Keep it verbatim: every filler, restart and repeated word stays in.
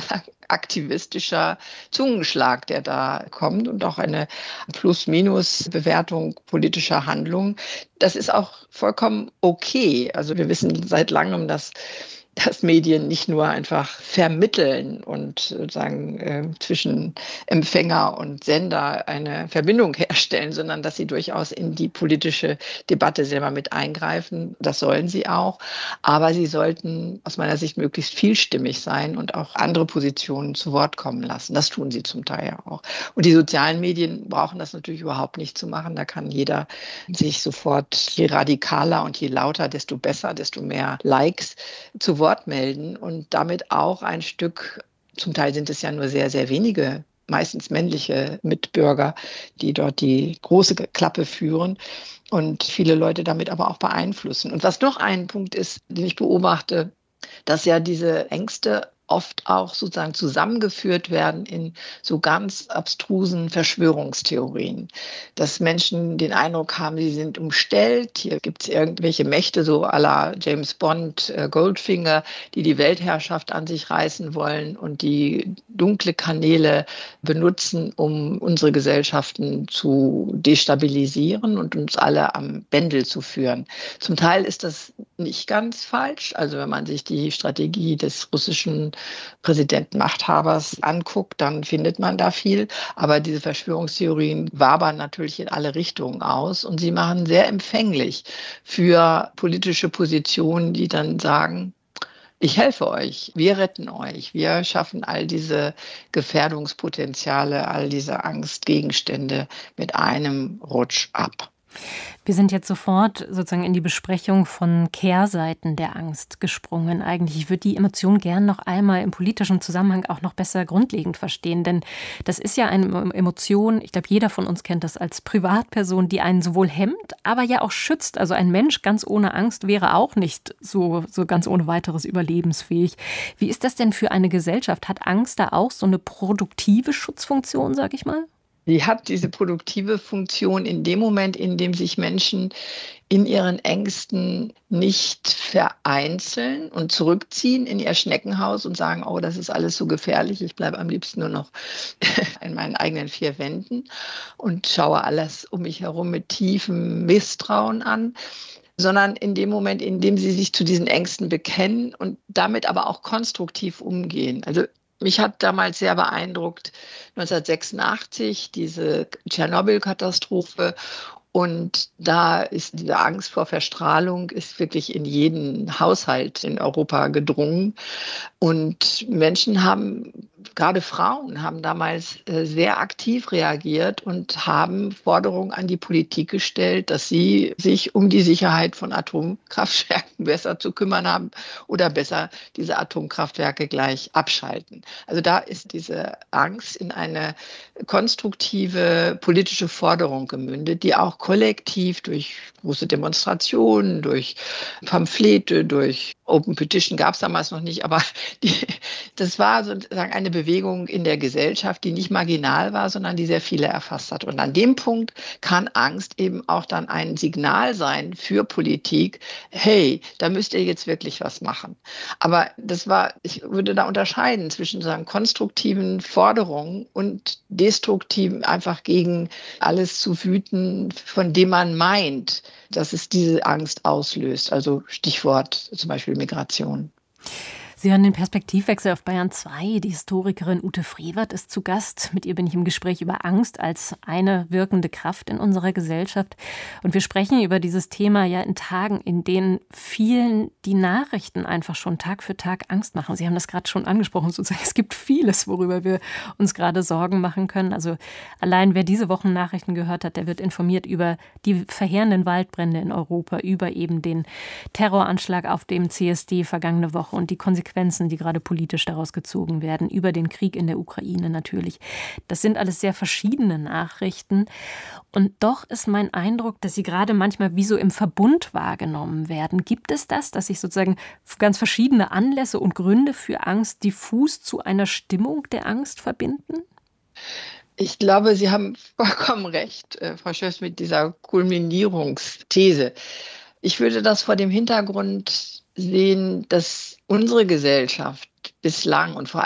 aktivistischer Zungenschlag, der da kommt und auch eine Plus-Minus-Bewertung politischer Handlungen. Das ist auch vollkommen okay. Also wir wissen seit langem, dass dass Medien nicht nur einfach vermitteln und sozusagen äh, zwischen Empfänger und Sender eine Verbindung herstellen, sondern dass sie durchaus in die politische Debatte selber mit eingreifen. Das sollen sie auch. Aber sie sollten aus meiner Sicht möglichst vielstimmig sein und auch andere Positionen zu Wort kommen lassen. Das tun sie zum Teil ja auch. Und die sozialen Medien brauchen das natürlich überhaupt nicht zu machen. Da kann jeder sich sofort, je radikaler und je lauter, desto besser, desto mehr Likes zu Wort melden und damit auch ein Stück, zum Teil sind es ja nur sehr, sehr wenige, meistens männliche Mitbürger, die dort die große Klappe führen und viele Leute damit aber auch beeinflussen. Und was noch ein Punkt ist, den ich beobachte, dass ja diese Ängste oft auch sozusagen zusammengeführt werden in so ganz abstrusen Verschwörungstheorien, dass Menschen den Eindruck haben, sie sind umstellt, hier gibt es irgendwelche Mächte, so à la James Bond, äh, Goldfinger, die die Weltherrschaft an sich reißen wollen und die dunkle Kanäle benutzen, um unsere Gesellschaften zu destabilisieren und uns alle am Bändel zu führen. Zum Teil ist das nicht ganz falsch, also wenn man sich die Strategie des russischen Präsidenten Machthabers anguckt, dann findet man da viel. Aber diese Verschwörungstheorien wabern natürlich in alle Richtungen aus und sie machen sehr empfänglich für politische Positionen, die dann sagen, ich helfe euch, wir retten euch, wir schaffen all diese Gefährdungspotenziale, all diese Angstgegenstände mit einem Rutsch ab. Wir sind jetzt sofort sozusagen in die Besprechung von Kehrseiten der Angst gesprungen. Eigentlich, ich würde die Emotion gern noch einmal im politischen Zusammenhang auch noch besser grundlegend verstehen. Denn das ist ja eine Emotion, ich glaube, jeder von uns kennt das als Privatperson, die einen sowohl hemmt, aber ja auch schützt. Also ein Mensch ganz ohne Angst wäre auch nicht so, so ganz ohne weiteres überlebensfähig. Wie ist das denn für eine Gesellschaft? Hat Angst da auch so eine produktive Schutzfunktion, sag ich mal? Die hat diese produktive Funktion in dem Moment, in dem sich Menschen in ihren Ängsten nicht vereinzeln und zurückziehen in ihr Schneckenhaus und sagen, oh, das ist alles so gefährlich, ich bleibe am liebsten nur noch in meinen eigenen vier Wänden und schaue alles um mich herum mit tiefem Misstrauen an, sondern in dem Moment, in dem sie sich zu diesen Ängsten bekennen und damit aber auch konstruktiv umgehen. Also mich hat damals sehr beeindruckt neunzehnhundertsechsundachtzig diese Tschernobyl-Katastrophe. Und da ist diese Angst vor Verstrahlung ist wirklich in jeden Haushalt in Europa gedrungen. Und Menschen haben, gerade Frauen, haben damals sehr aktiv reagiert und haben Forderungen an die Politik gestellt, dass sie sich um die Sicherheit von Atomkraftwerken besser zu kümmern haben oder besser diese Atomkraftwerke gleich abschalten. Also da ist diese Angst in eine konstruktive politische Forderung gemündet, die auch kollektiv durch große Demonstrationen, durch Pamphlete, durch Open Petition gab es damals noch nicht, aber die, das war sozusagen eine Bewegung in der Gesellschaft, die nicht marginal war, sondern die sehr viele erfasst hat. Und an dem Punkt kann Angst eben auch dann ein Signal sein für Politik, hey, da müsst ihr jetzt wirklich was machen. Aber das war, ich würde da unterscheiden zwischen sozusagen konstruktiven Forderungen und destruktiven, einfach gegen alles zu wüten, von dem man meint, dass es diese Angst auslöst. Also Stichwort zum Beispiel Migration. Sie hören den Perspektivwechsel auf Bayern zwei. Die Historikerin Ute Frevert ist zu Gast. Mit ihr bin ich im Gespräch über Angst als eine wirkende Kraft in unserer Gesellschaft. Und wir sprechen über dieses Thema ja in Tagen, in denen vielen die Nachrichten einfach schon Tag für Tag Angst machen. Sie haben das gerade schon angesprochen, sozusagen. Es gibt vieles, worüber wir uns gerade Sorgen machen können. Also allein wer diese Wochen Nachrichten gehört hat, der wird informiert über die verheerenden Waldbrände in Europa, über eben den Terroranschlag auf dem C S D vergangene Woche und die Konsequenzen, die gerade politisch daraus gezogen werden, über den Krieg in der Ukraine natürlich. Das sind alles sehr verschiedene Nachrichten. Und doch ist mein Eindruck, dass sie gerade manchmal wie so im Verbund wahrgenommen werden. Gibt es das, dass sich sozusagen ganz verschiedene Anlässe und Gründe für Angst diffus zu einer Stimmung der Angst verbinden? Ich glaube, Sie haben vollkommen recht, Frau Schöss, mit dieser Kulminierungsthese. Ich würde das vor dem Hintergrund sehen, dass unsere Gesellschaft bislang und vor